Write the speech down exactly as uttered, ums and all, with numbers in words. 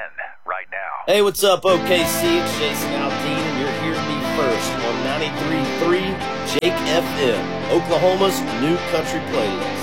ten right now. Hey, what's up, O K C? It's Jason Aldean, and you're hearing me first on ninety-three point three Jake F M, Oklahoma's new country playlist.